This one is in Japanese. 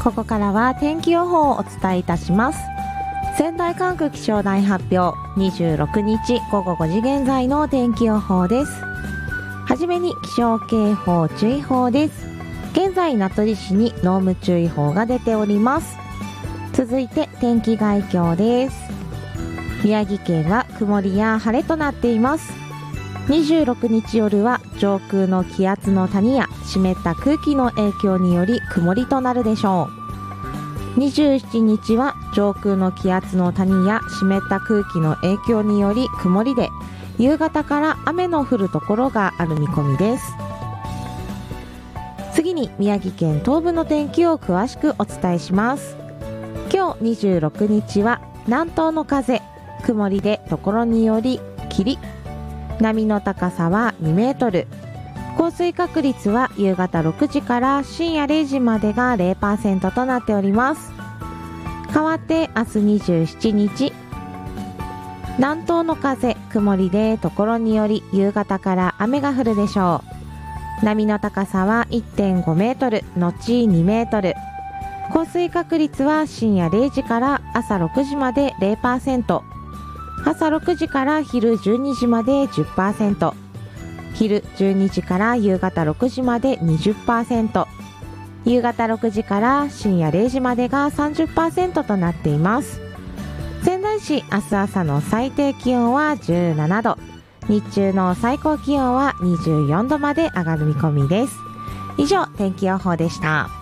ここからは天気予報をお伝えいたします。仙台管区気象台発表、26日午後5時現在の天気予報です。はじめに気象警報注意報です。現在名取市に濃霧注意報が出ております。続いて天気概況です。宮城県は曇りや晴れとなっています。26日夜は上空の気圧の谷や湿った空気の影響により曇りとなるでしょう。27日は上空の気圧の谷や湿った空気の影響により曇りで、夕方から雨の降るところがある見込みです。次に宮城県東部の天気を詳しくお伝えします。今日26日は南東の風、曇りでところにより霧、波の高さは2メートル、降水確率は夕方6時から深夜0時までが 0% となっております。変わって明日27日、南東の風、曇りでところにより夕方から雨が降るでしょう。波の高さは 1.5 メートル後2メートル、降水確率は深夜0時から朝6時まで 0%、朝6時から昼12時まで 10%、昼12時から夕方6時まで 20%、夕方6時から深夜0時までが 30% となっています。仙台市明日朝の最低気温は17度、日中の最高気温は24度まで上がる見込みです。以上、天気予報でした。